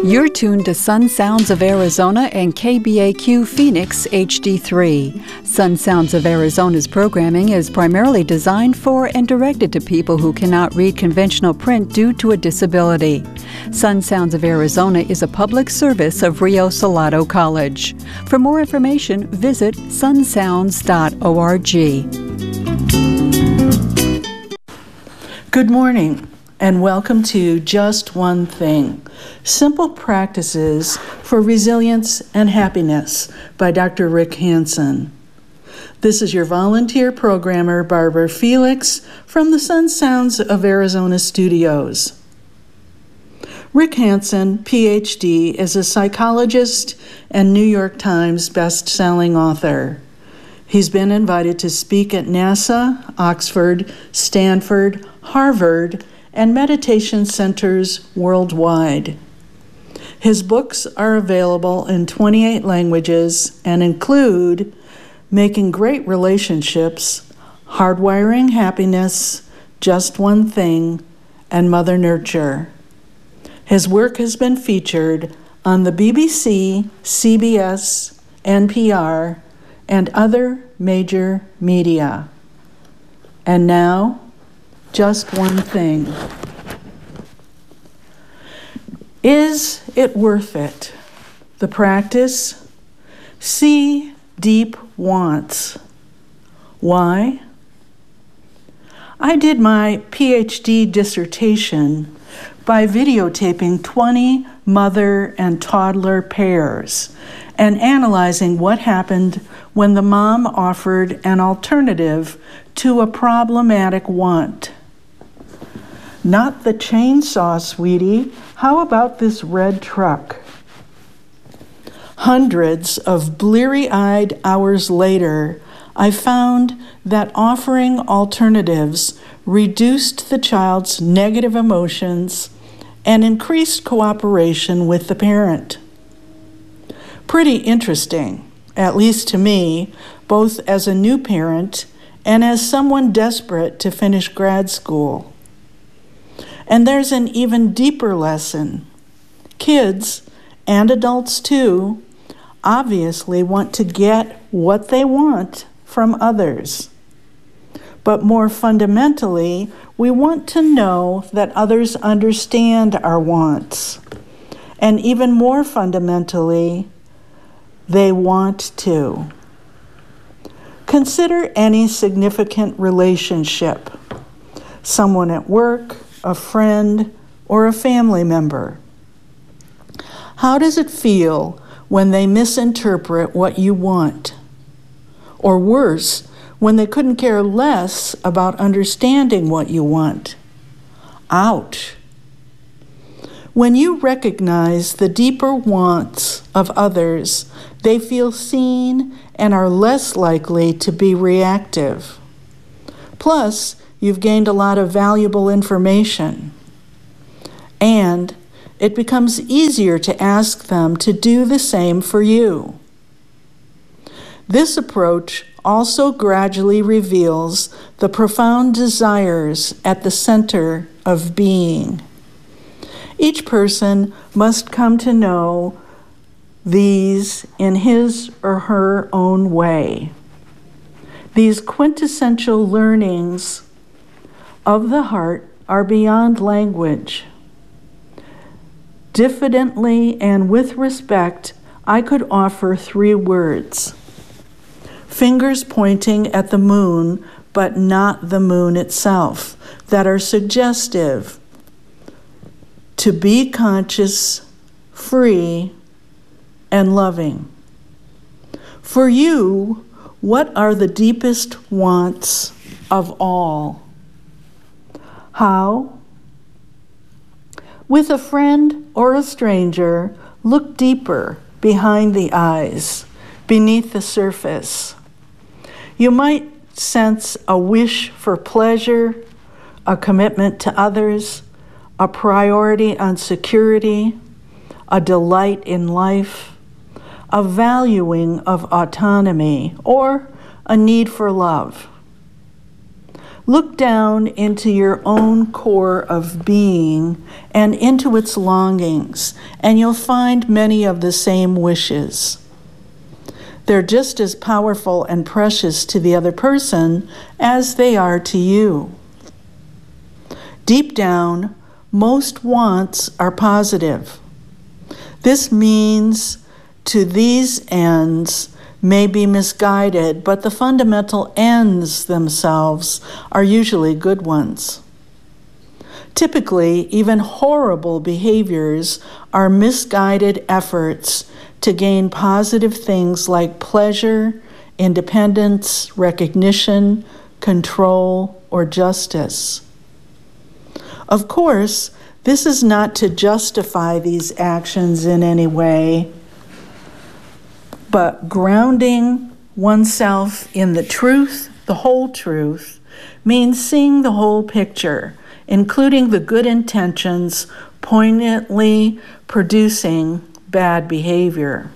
You're tuned to Sun Sounds of Arizona and KBAQ Phoenix HD3. Sun Sounds of Arizona's programming is primarily designed for and directed to people who cannot read conventional print due to a disability. Sun Sounds of Arizona is a public service of Rio Salado College. For more information, visit sunsounds.org. Good morning, and welcome to Just One Thing, Simple Practices for Resilience and Happiness by Dr. Rick Hansen. This is your volunteer programmer, Barbara Felix, from the Sun Sounds of Arizona studios. Rick Hansen, PhD, is a psychologist and New York Times best-selling author. He's been invited to speak at NASA, Oxford, Stanford, Harvard, and meditation centers worldwide. His books are available in 28 languages and include Making Great Relationships, Hardwiring Happiness, Just One Thing, and Mother Nurture. His work has been featured on the BBC, CBS, NPR, and other major media. And now, just one thing. Is it worth it? The practice? See deep wants. Why? I did my PhD dissertation by videotaping 20 mother and toddler pairs and analyzing what happened when the mom offered an alternative to a problematic want. Not the chainsaw, sweetie. How about this red truck? Hundreds of bleary-eyed hours later, I found that offering alternatives reduced the child's negative emotions and increased cooperation with the parent. Pretty interesting, at least to me, both as a new parent and as someone desperate to finish grad school. And there's an even deeper lesson. Kids, and adults too, obviously want to get what they want from others. But more fundamentally, we want to know that others understand our wants. And even more fundamentally, they want to. Consider any significant relationship, someone at work, a friend, or a family member. How does it feel when they misinterpret what you want? Or worse, when they couldn't care less about understanding what you want? Ouch. When you recognize the deeper wants of others, they feel seen and are less likely to be reactive. Plus, you've gained a lot of valuable information. And it becomes easier to ask them to do the same for you. This approach also gradually reveals the profound desires at the center of being. Each person must come to know these in his or her own way. These quintessential learnings of the heart are beyond language. Diffidently and with respect, I could offer 3 words. Fingers pointing at the moon, but not the moon itself, that are suggestive. To be conscious, free, and loving. For you, what are the deepest wants of all? How? With a friend or a stranger, look deeper behind the eyes, beneath the surface. You might sense a wish for pleasure, a commitment to others, a priority on security, a delight in life, a valuing of autonomy, or a need for love. Look down into your own core of being and into its longings, and you'll find many of the same wishes. They're just as powerful and precious to the other person as they are to you. Deep down, most wants are positive. This means to these ends may be misguided, but the fundamental ends themselves are usually good ones. Typically, even horrible behaviors are misguided efforts to gain positive things like pleasure, independence, recognition, control, or justice. Of course, this is not to justify these actions in any way, but grounding oneself in the truth, the whole truth, means seeing the whole picture, including the good intentions poignantly producing bad behavior.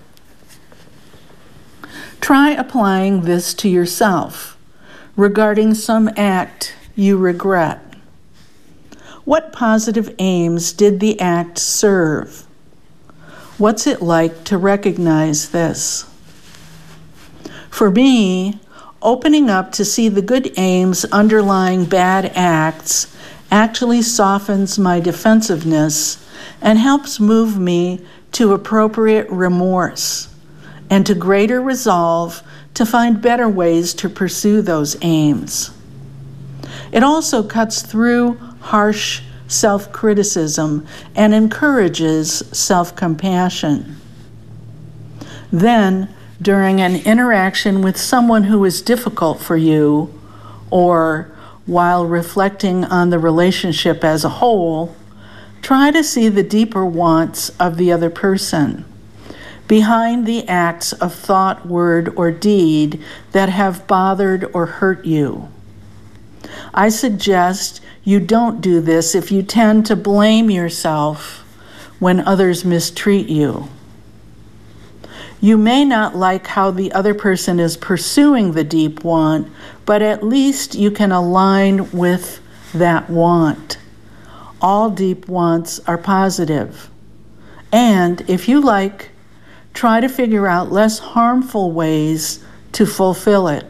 Try applying this to yourself regarding some act you regret. What positive aims did the act serve? What's it like to recognize this? For me, opening up to see the good aims underlying bad acts actually softens my defensiveness and helps move me to appropriate remorse and to greater resolve to find better ways to pursue those aims. It also cuts through harsh self-criticism and encourages self-compassion. Then, during an interaction with someone who is difficult for you, or while reflecting on the relationship as a whole, try to see the deeper wants of the other person behind the acts of thought, word, or deed that have bothered or hurt you. I suggest you don't do this if you tend to blame yourself when others mistreat you. You may not like how the other person is pursuing the deep want, but at least you can align with that want. All deep wants are positive. And if you like, try to figure out less harmful ways to fulfill it.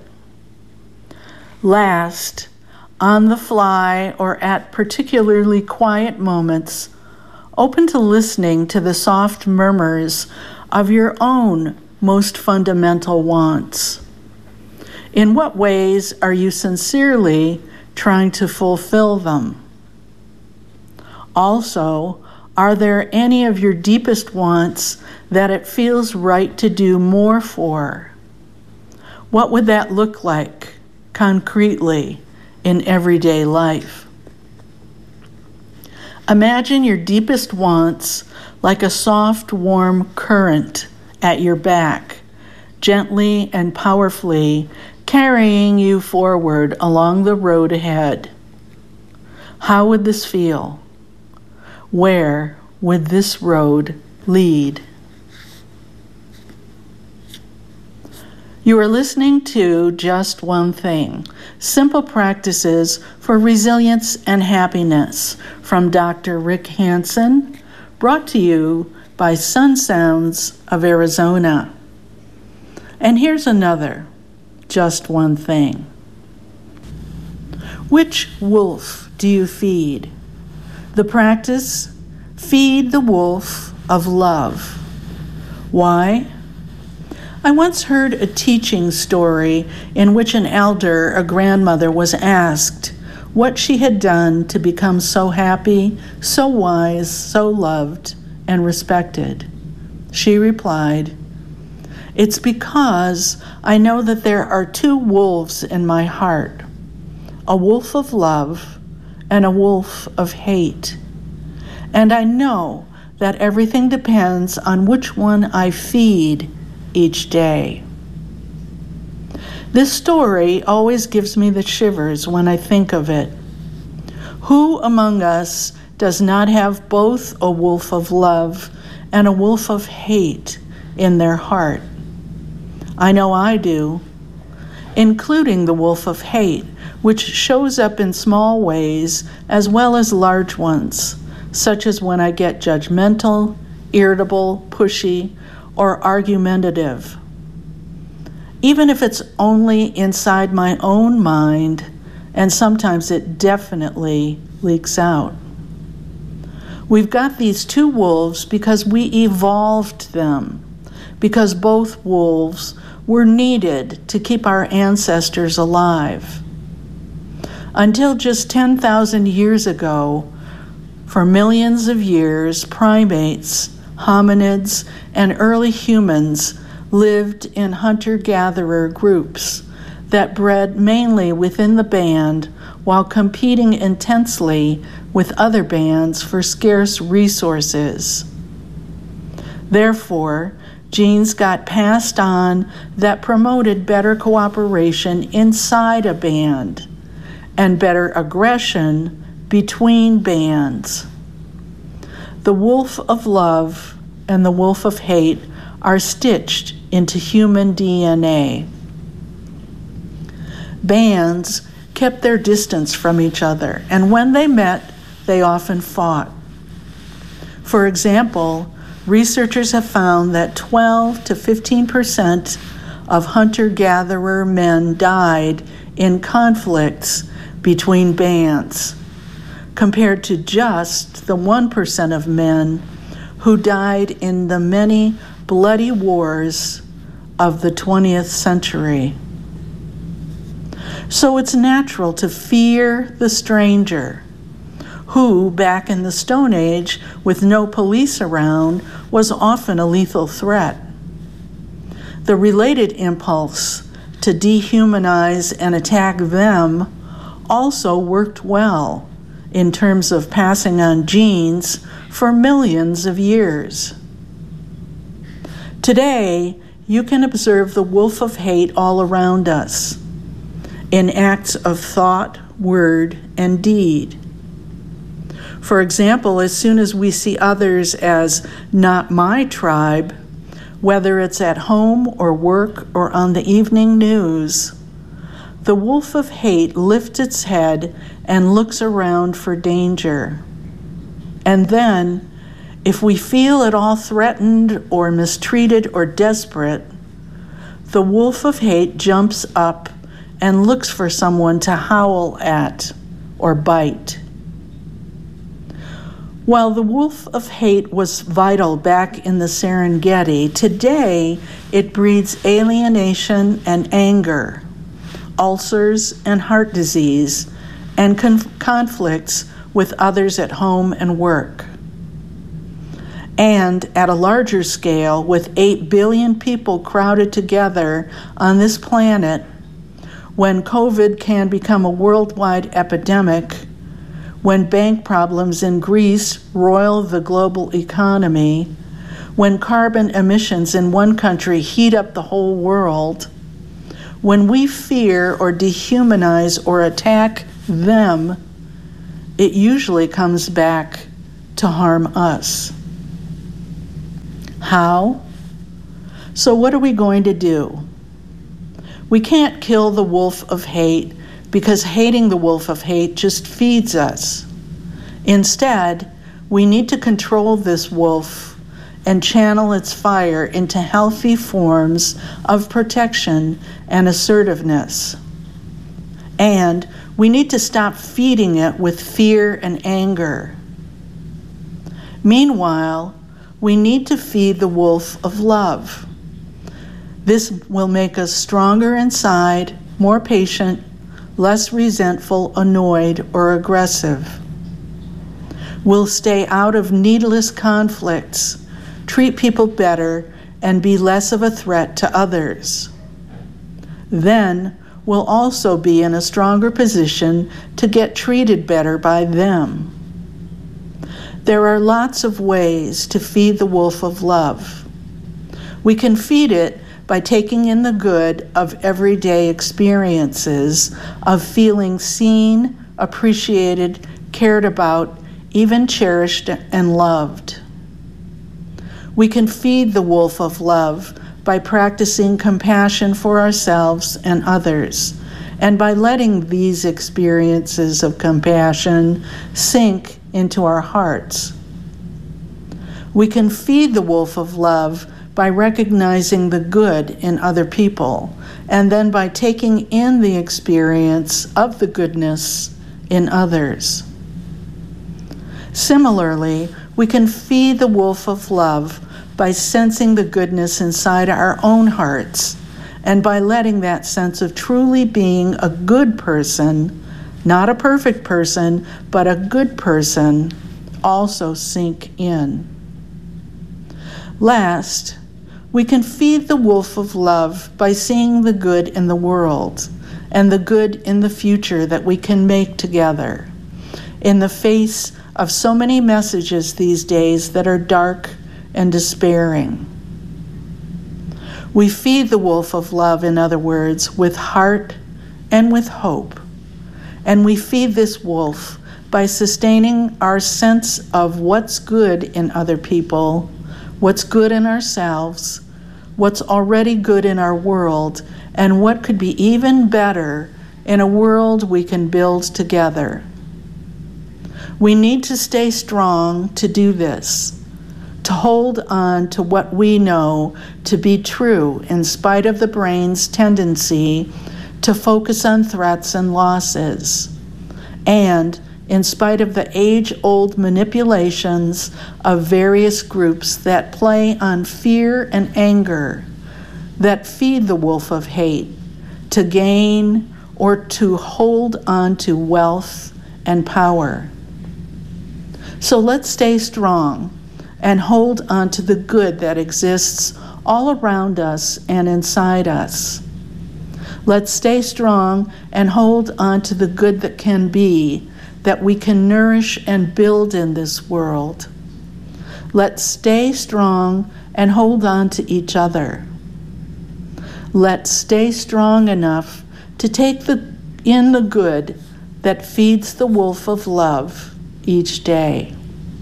Last, on the fly or at particularly quiet moments, open to listening to the soft murmurs of your own most fundamental wants. In what ways are you sincerely trying to fulfill them? Also, are there any of your deepest wants that it feels right to do more for? What would that look like concretely in everyday life? Imagine your deepest wants like a soft, warm current at your back, gently and powerfully carrying you forward along the road ahead. How would this feel? Where would this road lead? You are listening to Just One Thing, Simple Practices for Resilience and Happiness from Dr. Rick Hanson, brought to you by Sun Sounds of Arizona. And here's another, Just One Thing. Which wolf do you feed? The practice, feed the wolf of love. Why? I once heard a teaching story in which an elder, a grandmother, was asked what she had done to become so happy, so wise, so loved, and respected. She replied, "It's because I know that there are two wolves in my heart, a wolf of love and a wolf of hate. And I know that everything depends on which one I feed each day." This story always gives me the shivers when I think of it. Who among us does not have both a wolf of love and a wolf of hate in their heart? I know I do, including the wolf of hate, which shows up in small ways as well as large ones, such as when I get judgmental, irritable, pushy, or argumentative. Even if it's only inside my own mind, and sometimes it definitely leaks out. We've got these two wolves because we evolved them, because both wolves were needed to keep our ancestors alive. Until just 10,000 years ago, for millions of years, primates, hominids, and early humans lived in hunter-gatherer groups that bred mainly within the band while competing intensely with other bands for scarce resources. Therefore, genes got passed on that promoted better cooperation inside a band and better aggression between bands. The wolf of love and the wolf of hate are stitched into human DNA. Bands kept their distance from each other, and when they met, they often fought. For example, researchers have found that 12 to 15% of hunter-gatherer men died in conflicts between bands, compared to just the 1% of men who died in the many bloody wars of the 20th century. So it's natural to fear the stranger, who, back in the Stone Age, with no police around, was often a lethal threat. The related impulse to dehumanize and attack them also worked well in terms of passing on genes for millions of years. Today, you can observe the wolf of hate all around us, in acts of thought, word, and deed. For example, as soon as we see others as not my tribe, whether it's at home or work or on the evening news, the wolf of hate lifts its head and looks around for danger. And then, if we feel at all threatened or mistreated or desperate, the wolf of hate jumps up and looks for someone to howl at or bite. While the wolf of hate was vital back in the Serengeti, today it breeds alienation and anger, ulcers and heart disease, and conflicts with others at home and work. And at a larger scale, with 8 billion people crowded together on this planet, when COVID can become a worldwide epidemic, when bank problems in Greece roil the global economy, when carbon emissions in one country heat up the whole world, when we fear or dehumanize or attack them, it usually comes back to harm us. How? So what are we going to do? We can't kill the wolf of hate because hating the wolf of hate just feeds us. Instead, we need to control this wolf and channel its fire into healthy forms of protection and assertiveness. And we need to stop feeding it with fear and anger. Meanwhile, we need to feed the wolf of love. This will make us stronger inside, more patient, less resentful, annoyed, or aggressive. We'll stay out of needless conflicts, treat people better, and be less of a threat to others. Then we'll also be in a stronger position to get treated better by them. There are lots of ways to feed the wolf of love. We can feed it by taking in the good of everyday experiences, of feeling seen, appreciated, cared about, even cherished and loved. We can feed the wolf of love by practicing compassion for ourselves and others, and by letting these experiences of compassion sink into our hearts. We can feed the wolf of love by recognizing the good in other people, and then by taking in the experience of the goodness in others. Similarly, we can feed the wolf of love by sensing the goodness inside our own hearts, and by letting that sense of truly being a good person, not a perfect person, but a good person, also sink in. Last, we can feed the wolf of love by seeing the good in the world and the good in the future that we can make together, in the face of so many messages these days that are dark and despairing. We feed the wolf of love, in other words, with heart and with hope. And we feed this wolf by sustaining our sense of what's good in other people, what's good in ourselves, what's already good in our world, and what could be even better in a world we can build together. We need to stay strong to do this, to hold on to what we know to be true in spite of the brain's tendency to focus on threats and losses, and in spite of the age-old manipulations of various groups that play on fear and anger, that feed the wolf of hate to gain or to hold on to wealth and power. So let's stay strong and hold on to the good that exists all around us and inside us. Let's stay strong and hold on to the good that can be, that we can nourish and build in this world. Let's stay strong and hold on to each other. Let's stay strong enough to take in the good that feeds the wolf of love each day.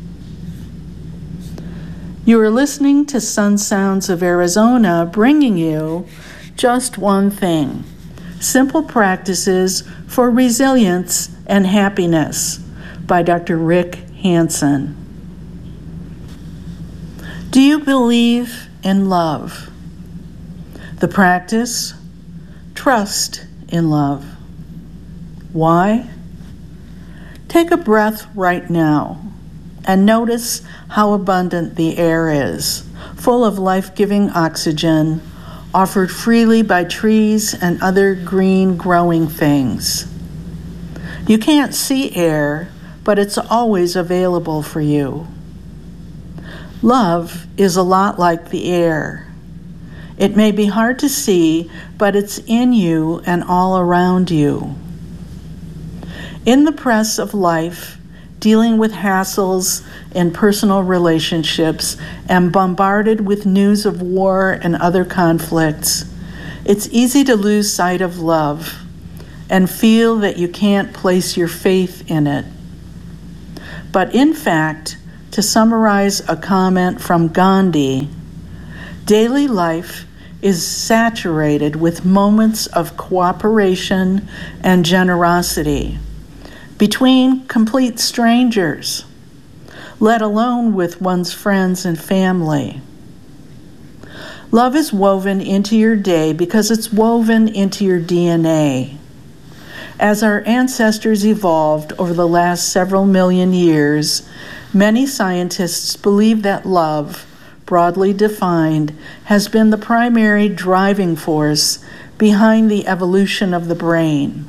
You are listening to Sun Sounds of Arizona, bringing you Just One Thing, Simple Practices for Resilience and Happiness by Dr. Rick Hanson. Do you believe in love? The practice, trust in love. Why? Take a breath right now and notice how abundant the air is, full of life-giving oxygen, offered freely by trees and other green growing things. You can't see air, but it's always available for you. Love is a lot like the air. It may be hard to see, but it's in you and all around you. In the press of life, dealing with hassles in personal relationships and bombarded with news of war and other conflicts, it's easy to lose sight of love and feel that you can't place your faith in it. But in fact, to summarize a comment from Gandhi, daily life is saturated with moments of cooperation and generosity between complete strangers, let alone with one's friends and family. Love is woven into your day because it's woven into your DNA. As our ancestors evolved over the last several million years, many scientists believe that love, broadly defined, has been the primary driving force behind the evolution of the brain.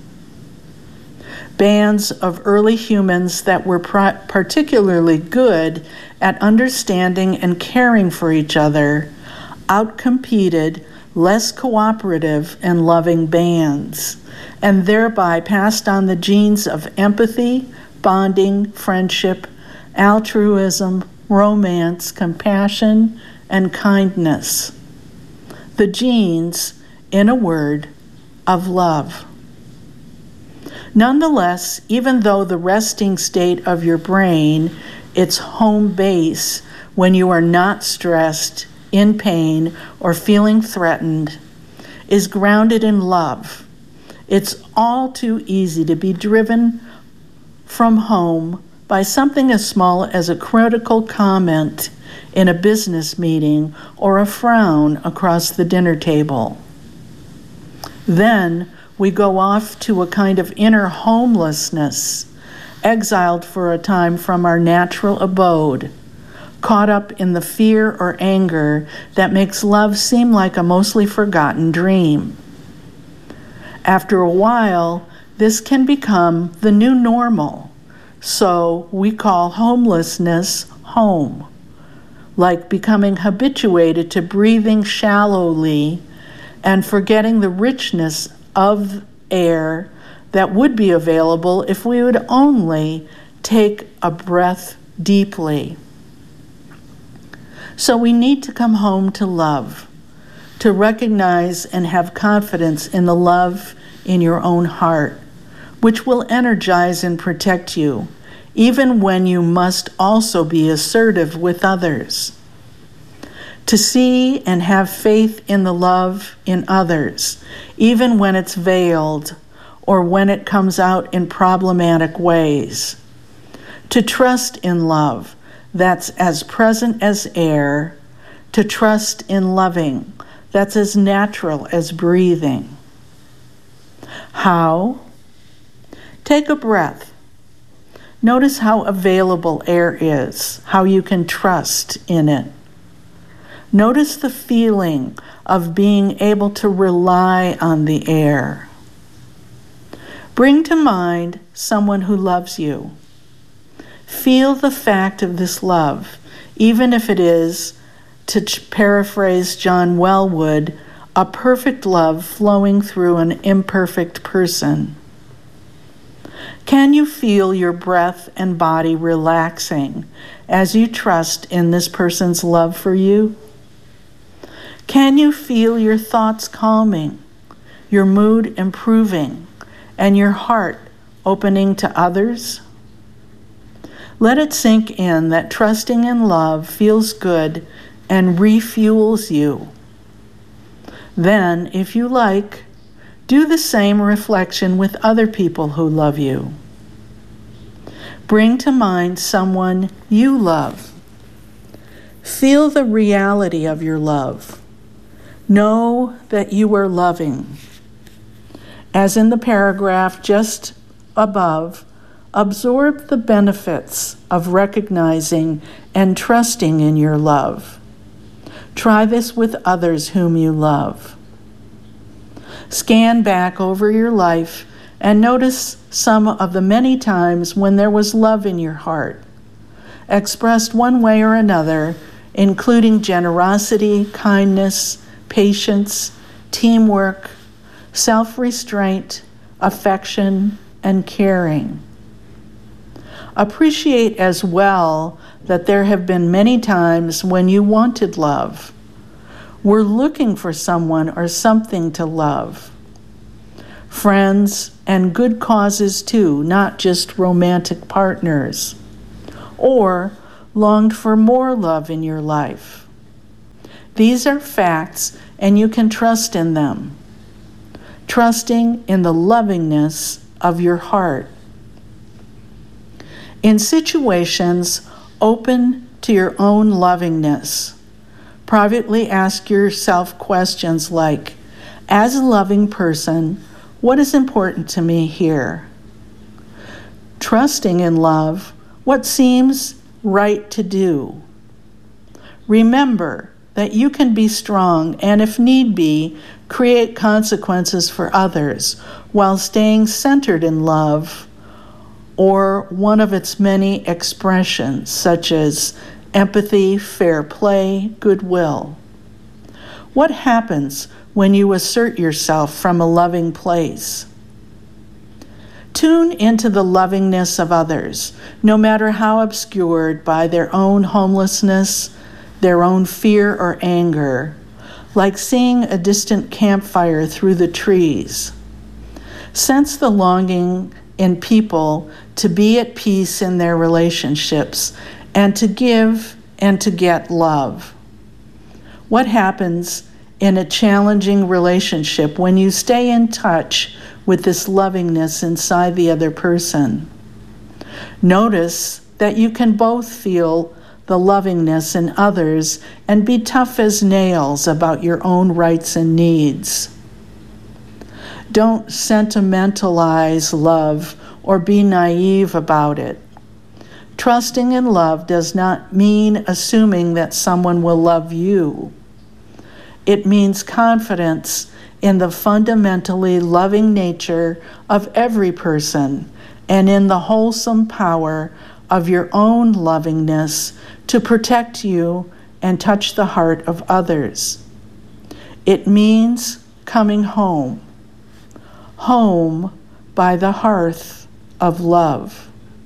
Bands of early humans that were particularly good at understanding and caring for each other outcompeted less cooperative and loving bands, and thereby passed on the genes of empathy, bonding, friendship, altruism, romance, compassion, and kindness. The genes, in a word, of love. Nonetheless, even though the resting state of your brain, its home base when you are not stressed, in pain, or feeling threatened, is grounded in love, It's all too easy to be driven from home by something as small as a critical comment in a business meeting or a frown across the dinner table. Then we go off to a kind of inner homelessness, exiled for a time from our natural abode, caught up in the fear or anger that makes love seem like a mostly forgotten dream. After a while, this can become the new normal, so we call homelessness home, like becoming habituated to breathing shallowly and forgetting the richness of air that would be available if we would only take a breath deeply. So we need to come home to love, to recognize and have confidence in the love in your own heart, which will energize and protect you, even when you must also be assertive with others. To see and have faith in the love in others, even when it's veiled or when it comes out in problematic ways. To trust in love that's as present as air, to trust in loving that's as natural as breathing. How? Take a breath. Notice how available air is, how you can trust in it. Notice the feeling of being able to rely on the air. Bring to mind someone who loves you. Feel the fact of this love, even if it is, to paraphrase John Wellwood, a perfect love flowing through an imperfect person. Can you feel your breath and body relaxing as you trust in this person's love for you? Can you feel your thoughts calming, your mood improving, and your heart opening to others? Let it sink in that trusting in love feels good and refuels you. Then, if you like, do the same reflection with other people who love you. Bring to mind someone you love. Feel the reality of your love. Know that you are loving. As in the paragraph just above, absorb the benefits of recognizing and trusting in your love. Try this with others whom you love. Scan back over your life and notice some of the many times when there was love in your heart, expressed one way or another, including generosity, kindness, patience, teamwork, self-restraint, affection, and caring. Appreciate as well that there have been many times when you wanted love, were looking for someone or something to love. Friends and good causes too, not just romantic partners, or longed for more love in your life. These are facts, and you can trust in them, trusting in the lovingness of your heart. In situations open to your own lovingness, privately ask yourself questions like, as a loving person, what is important to me here? Trusting in love, what seems right to do? Remember that you can be strong and, if need be, create consequences for others while staying centered in love or one of its many expressions, such as empathy, fair play, goodwill. What happens when you assert yourself from a loving place? Tune into the lovingness of others, no matter how obscured by their own homelessness, their own fear or anger, like seeing a distant campfire through the trees. Sense the longing in people to be at peace in their relationships and to give and to get love. What happens in a challenging relationship when you stay in touch with this lovingness inside the other person. Notice that you can both feel the lovingness in others and be tough as nails about your own rights and needs. Don't sentimentalize love or be naive about it. Trusting in love does not mean assuming that someone will love you. It means confidence in the fundamentally loving nature of every person and in the wholesome power of your own lovingness to protect you and touch the heart of others. It means coming home, home by the hearth of love.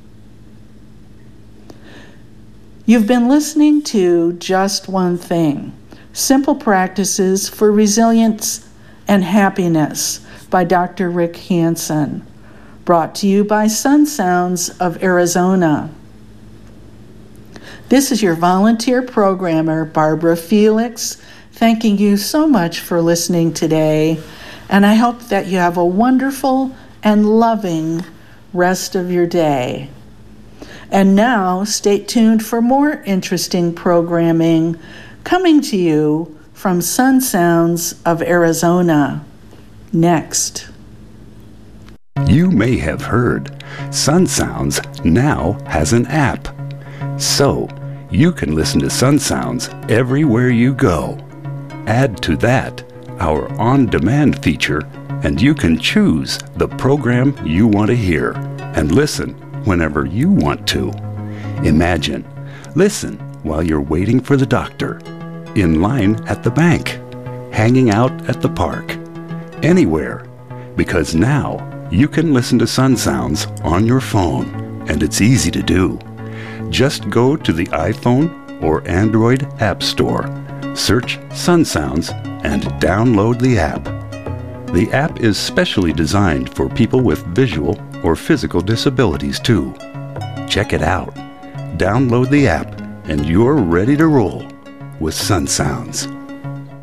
You've been listening to Just One Thing, Simple Practices for Resilience and Happiness by Dr. Rick Hanson, brought to you by Sun Sounds of Arizona. This is your volunteer programmer, Barbara Felix, thanking you so much for listening today, and I hope that you have a wonderful and loving rest of your day. And now, stay tuned for more interesting programming coming to you from Sun Sounds of Arizona. Next. You may have heard Sun Sounds now has an app. So, you can listen to Sun Sounds everywhere you go. Add to that our on-demand feature, and you can choose the program you want to hear and listen whenever you want to. Imagine, listen while you're waiting for the doctor, in line at the bank, hanging out at the park, anywhere, because now you can listen to Sun Sounds on your phone, and it's easy to do. Just go to the iPhone or Android App Store, search Sun Sounds, and download the app. The app is specially designed for people with visual or physical disabilities too. Check it out. Download the app, and you're ready to roll with Sun Sounds.